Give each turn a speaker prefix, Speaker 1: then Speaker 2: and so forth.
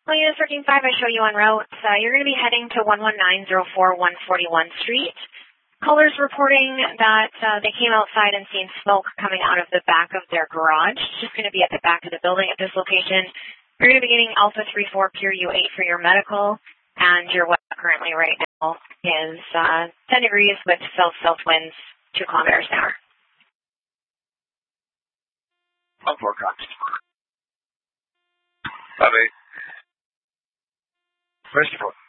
Speaker 1: Unit 135, I show you en route. You're going to be heading to 11904 141 Street. Callers reporting that they came outside and seen smoke coming out of the back of their garage. It's just going to be at the back of the building at this location. You're going to be getting Alpha 34 Pure U8 for your medical, and your weather currently right now is 10 degrees with south-south winds, 2 kilometers an hour.
Speaker 2: On forecast. 5-8. Rest report.